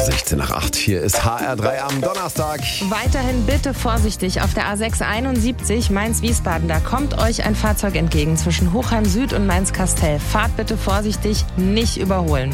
16 nach 8. Hier ist HR3 am Donnerstag. Weiterhin bitte vorsichtig auf der A671 Mainz-Wiesbaden. Da kommt euch ein Fahrzeug entgegen zwischen Hochheim Süd und Mainz-Kastel. Fahrt bitte vorsichtig, nicht überholen.